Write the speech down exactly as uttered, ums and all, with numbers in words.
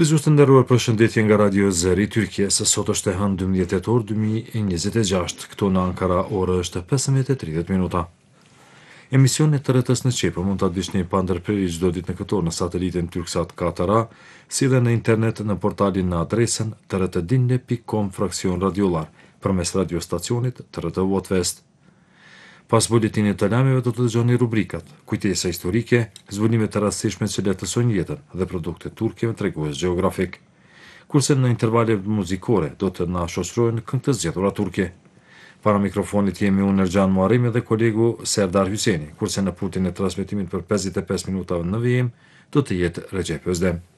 Dëgjues të nderuar, përshëndetje nga Radio Zëri Tyrkia, se sot është e hënë dymbëdhjetë tetor dy mijë e njëzet e gjashtë, këtu në Ankara ora është pesëmbëdhjetë e tridhjetë minuta. Emisionin e T R T-s në Çepër mund ta dëgjoni pa ndërprerje çdo ditë në këtë orë në satelitin Turksat katër A, si dhe në internet në portalin në adresën t r t dinle pikë com fraksion radiolar, përmes radiostacionit T R T West. Pas buletinit të lajmeve do të dëgjoni rubrikat: kujtesa historike, zbulime të rastësishme që lehtësojnë jetën dhe produkte turke me tregues gjeografik. Kurse në intervale muzikore do të na shoqërojnë këngë të zgjedhura turke. Para mikrofonit jemi unë Erxhan Muharremi dhe kolegu Serdar Hyseni, kurse në pultin e transmetimit për pesëdhjetë e pesë minuta në vijim do të jetë Recep Özdem.